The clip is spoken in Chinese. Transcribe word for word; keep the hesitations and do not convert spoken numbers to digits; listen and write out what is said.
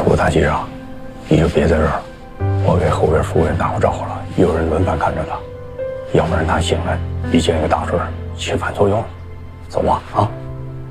不过大机长，你就别在这儿了，我给后边服务员打过招呼了，有人轮番看着他，要不然他醒来一见一个大事起反作用。走吧，啊。